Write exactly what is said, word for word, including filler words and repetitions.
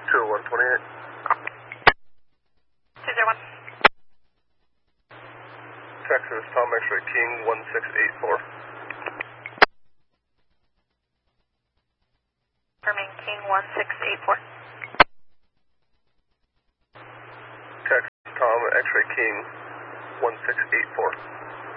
two one twenty-eight. two zero one. Texas, Tom X-ray King one six eight four. Confirming King one six eight four. Texas, Tom X-ray King one six eight four.